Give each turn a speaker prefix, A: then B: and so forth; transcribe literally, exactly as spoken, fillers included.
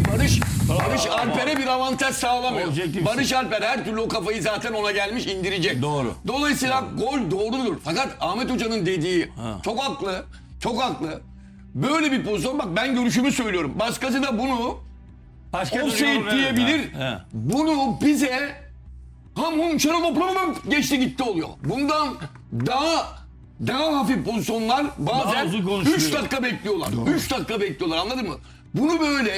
A: Barış Barış Alper'e bir avantaj sağlamıyor.
B: Objektifsin.
A: Barış Alper her türlü o kafayı zaten ona gelmiş indirecek.
B: Doğru.
A: Dolayısıyla gol doğrudur. Fakat Ahmet Hoca'nın dediği çok haklı. Çok haklı. Böyle bir pozisyon, bak ben görüşümü söylüyorum. Başkası da bunu
B: Başka
A: offside diyebilir.
B: He.
A: Bunu bize ham hum şarap hop geçti gitti oluyor. Bundan daha daha hafif pozisyonlar
B: Daha
A: bazen
B: uzun konuşuluyor.
A: üç dakika bekliyorlar. üç dakika bekliyorlar, anladın mı? Bunu böyle